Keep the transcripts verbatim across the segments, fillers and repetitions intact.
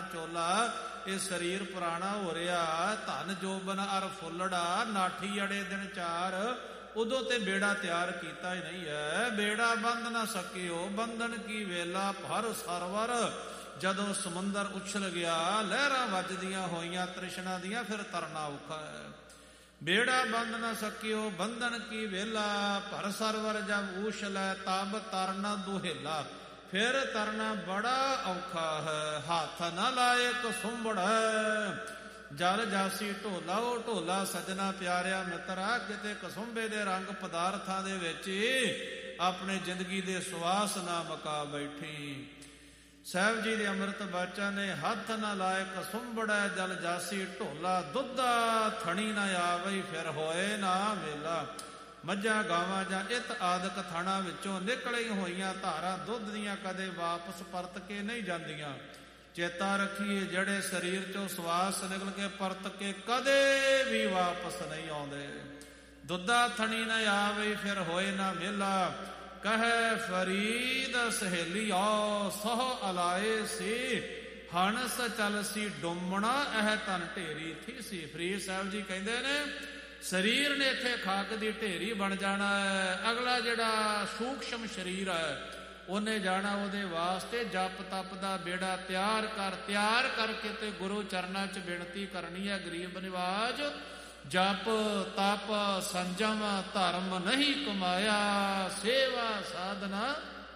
ਚੋਲਾ। ਇਹ ਸਰੀਰ ਪੁਰਾਣਾ ਹੋ ਰਿਹਾ, ਧਨ ਜੋਬਨ ਅਰ ਫੁੱਲੜਾ, ਨਾਠੀ ਅੜੇ ਦਿਨ ਚਾਰ। ਉਦੋਂ ਤੇ ਬੇੜਾ ਤਿਆਰ ਕੀਤਾ ਹੀ ਨਹੀਂ ਹੈ। ਬੇੜਾ ਬੰਦ ਨਾ ਸਕਿਓ ਬੰਧਨ ਕੀ ਵੇਲਾ, ਭਰ ਸਰਵਰ ਜਦੋਂ ਸਮੁੰਦਰ ਉਛਲ ਗਿਆ। ਲਹਿਰਾਂ ਵੱਜਦੀਆਂ ਹੋਈਆਂ ਤ੍ਰਿਸ਼ਨਾ ਦੀਆਂ, ਫਿਰ ਤਰਨਾ ਔਖਾ ਹੈ। ਬੇੜਾ ਬੰਦ ਨਾ ਸਕਿਓ ਬੰਧਨ ਕੀ ਵੇਲਾ, ਭਰ ਸਰਵਰ ਜਬ ਉਛਲੈ ਤਬ ਤਰਨਾ ਦੁਹੇਲਾ। ਫਿਰ ਤਰਨਾ ਬੜਾ ਔਖਾ ਹੈ, ਹੱਥ ਨਾ ਲਾਏ ਕਸੁੰਬੜ ਹੈ। ਜਲ ਜਾਸੀ ਢੋਲਾ, ਉਹ ਢੋਲਾ ਸੱਜਣਾ ਪਿਆਰਿਆ ਮਿੱਤਰਾ, ਕਿਤੇ ਕਸੁੰਬੇ ਦੇ ਰੰਗ ਪਦਾਰਥਾਂ ਦੇ ਵਿੱਚ ਆਪਣੇ ਜ਼ਿੰਦਗੀ ਦੇ ਸਵਾਸ ਨਾ ਮਕਾ ਬੈਠੀ। ਸਾਹਿਬ ਜੀ ਦੇ ਅੰਮ੍ਰਿਤ ਬਾਚਾਂ ਨੇ ਹੱਥ ਨਾ ਲਾਏ ਕਸੁੰਬੜੈ ਜਲ ਜਾਸੀ ਢੋਲਾ, ਦੁੱਧਾ ਥਣੀ ਨਾ ਆਵਈ ਫਿਰ ਹੋਏ ਨਾ ਵੇਲਾ। ਮੱਝਾਂ ਗਾਵਾਂ ਜਾਂ ਇਤ ਆਦਿਕ ਥਾਣਾ ਵਿੱਚੋਂ ਨਿਕਲੀ ਹੋਈਆਂ ਧਾਰਾਂ ਦੁੱਧ ਦੀਆਂ ਕਦੇ ਵਾਪਸ ਪਰਤ ਕੇ ਨਹੀਂ ਜਾਂਦੀਆਂ। ਚੇਤਾ ਰੱਖੀਏ ਜਿਹੜੇ ਸਰੀਰ ਚੋਂ ਸਵਾਸ ਨਿਕਲ ਕੇ ਪਰਤ ਕੇ ਕਦੇ ਵੀ ਵਾਪਸ ਨਹੀਂ ਆਉਂਦੇ। ਦੁੱਧਾ ਥਣੀ ਨਾ ਆਵੇ ਫਿਰ ਹੋਏ ਨਾ ਵੇਲਾ। ਕਹੈ ਫਰੀਦ ਸਹੇਲੀ ਆ ਸਹ ਅਲਾਏ ਸੀ, ਹਣਸ ਚਲ ਸੀ ਡੁੰਮਣਾ ਇਹ ਤਨ ਢੇਰੀ ਥੀ ਸੀ। ਫਰੀਦ ਸਾਹਿਬ ਜੀ ਕਹਿੰਦੇ ਨੇ ਸਰੀਰ ਨੇ ਇੱਥੇ ਖਾਕ ਦੀ ਢੇਰੀ ਬਣ ਜਾਣਾ ਹੈ। ਅਗਲਾ ਜਿਹੜਾ ਸੂਖਸ਼ਮ ਸਰੀਰ ਹੈ ਉਹਨੇ ਜਾਣਾ, ਉਹਦੇ ਵਾਸਤੇ ਜਪ ਤਪ ਦਾ ਬੇੜਾ ਤਿਆਰ ਕਰ। ਤਿਆਰ ਕਰਕੇ ਤੇ ਗੁਰੂ ਚਰਨਾਂ 'ਚ ਬੇਨਤੀ ਕਰਨੀ ਹੈ, ਗਰੀਬ ਨਿਵਾਜ ਜਪ ਤਪ ਸੰਜਮ ਧਰਮ ਨਹੀਂ ਕਮਾਇਆ, ਸੇਵਾ ਸਾਧਨਾ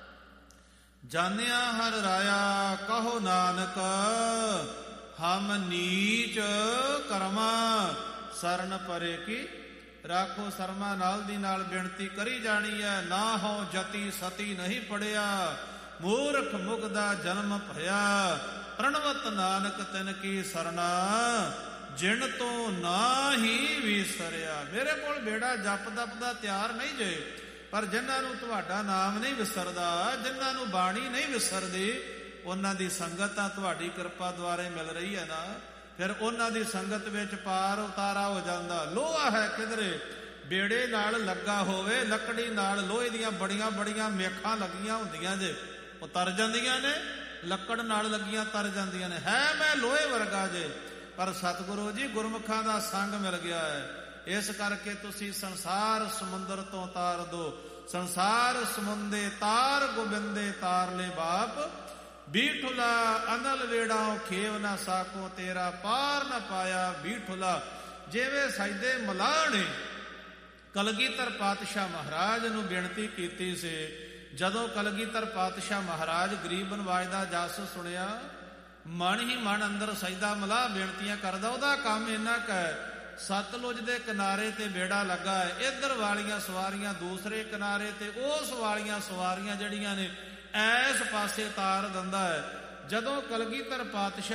ਜਾਣਿਆ ਹਰ ਰਾਇਆ। ਕਹੋ ਨਾਨਕ ਹਮ ਨੀਚ ਕਰਮਾ, ਸਰਨ ਪਰੇ ਕੀ ਰਾਖੋ ਸਰਮਾ। ਨਾਲ ਦੀ ਨਾਲ ਬੇਨਤੀ ਕਰੀ ਜਾਣੀ ਹੈ। ਨਾ ਹੋ ਜਤੀ ਸਤੀ ਨਹੀਂ ਪੜਿਆ, ਮੂਰਖ ਮੁਗਦਾ ਜਨਮ ਭਇਆ। ਪ੍ਰਣਵਤ ਨਾਨਕ ਤਿਨ ਕੀ ਸਰਨਾ, ਜਿਣ ਤੋਂ ਨਾ ਹੀ ਵਿਸਰਿਆ। ਮੇਰੇ ਕੋਲ ਬੇੜਾ ਜਪ ਤਪ ਦਾ ਤਿਆਰ ਨਹੀਂ ਜੇ, ਪਰ ਜਿਨ੍ਹਾਂ ਨੂੰ ਤੁਹਾਡਾ ਨਾਮ ਨਹੀਂ ਵਿਸਰਦਾ, ਜਿਨ੍ਹਾਂ ਨੂੰ ਬਾਣੀ ਨਹੀਂ ਵਿਸਰਦੀ, ਉਹਨਾਂ ਦੀ ਸੰਗਤ ਤਾਂ ਤੁਹਾਡੀ ਕਿਰਪਾ ਦੁਆਰੇ ਮਿਲ ਰਹੀ ਹੈ ਨਾ। ਫਿਰ ਉਹਨਾਂ ਦੀ ਸੰਗਤ ਵਿੱਚ ਪਾਰ ਉਤਾਰਾ ਹੋ ਜਾਂਦਾ। ਲੋਹਾ ਹੈ ਕਿਧਰੇ ਬੇੜੇ ਨਾਲ ਲੱਗਾ ਹੋਵੇ, ਲੱਕੜੀ ਨਾਲ ਲੋਹੇ ਦੀਆਂ ਬੜੀਆਂ ਬੜੀਆਂ ਮੇਖਾਂ ਲੱਗੀਆਂ ਹੁੰਦੀਆਂ ਜੇ, ਉਹ ਤਰ ਜਾਂਦੀਆਂ ਨੇ। ਲੱਕੜ ਨਾਲ ਲੱਗੀਆਂ ਤਰ ਜਾਂਦੀਆਂ ਨੇ। ਹੈ ਮੈਂ ਲੋਹੇ ਵਰਗਾ ਜੇ, ਪਰ ਸਤਿਗੁਰੂ ਜੀ ਗੁਰਮੁਖਾਂ ਦਾ ਸੰਗ ਮਿਲ ਗਿਆ ਹੈ। ਇਸ ਕਰਕੇ ਤੁਸੀਂ ਸੰਸਾਰ ਸਮੁੰਦਰ ਤੋਂ ਤਾਰ ਦੋ। ਸੰਸਾਰ ਸਮੁੰਦੇ ਤਾਰ ਗੋਬਿੰਦੇ ਤਾਰ ਲੈ ਬਾਪ, ਬੀਠੁਲਾ ਅਨਲ ਵੇੜਾਂ ਖੇਵ ਨਾ ਸਾਕੋ, ਤੇਰਾ ਪਾਰ ਨਾ ਪਾਇਆ ਬੀਠੁਲਾ। ਜਿਵੇਂ ਸਜਦੇ ਮਲਾਹ ਨੇ ਕਲਗੀਧਰ ਪਾਤਸ਼ਾਹ ਮਹਾਰਾਜ ਨੂੰ ਬੇਨਤੀ ਕੀਤੀ ਸੀ, ਜਦੋਂ ਕਲਗੀਧਰ ਪਾਤਸ਼ਾਹ ਮਹਾਰਾਜ ਗਰੀਬ ਨਿਵਾਜ ਦਾ ਜਸ ਸੁਣਿਆ, ਮਨ ਹੀ ਮਨ ਅੰਦਰ ਸਜਦਾ ਮਲਾਹ ਬੇਨਤੀਆਂ ਕਰਦਾ। ਉਹਦਾ ਕੰਮ ਇੰਨਾ ਕੁ ਹੈ, ਸਤਲੁਜ ਦੇ ਕਿਨਾਰੇ ਤੇ ਬੇੜਾ ਲੱਗਾ ਹੈ, ਇੱਧਰ ਵਾਲੀਆਂ ਸਵਾਰੀਆਂ ਦੂਸਰੇ ਕਿਨਾਰੇ ਤੇ ਉਸ ਵਾਲੀਆਂ ਸਵਾਰੀਆਂ ਜਿਹੜੀਆਂ ਨੇ ਐਸ ਪਾਸੇ ਤਾਰ ਦਿੰਦਾ ਹੈ। ਜਦੋਂ ਕਲਗੀਧਰ ਪਾਤਸ਼ਾਹ